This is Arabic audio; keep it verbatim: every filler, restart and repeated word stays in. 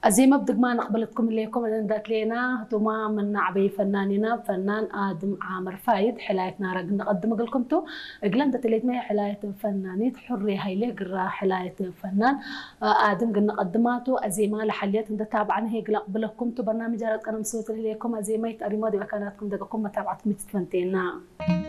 أزيمة بدقما نقبلتكم إليكم أن ذات لينا توما من عبي فناننا فنان آدم عامر فايد حلايتنا رق نقدم لكم تو قلنا تليت مي حلاية فنانيت حري هايلي قرا حلاية فنان آدم قلنا قدماتو أزيمة لحليت أنت تابعا هي قبل لكم تو برنامج رات أنا مسوت إليكم أزيمة أريمودي وكانتكم دقكم متابعتكم تتفنتينا.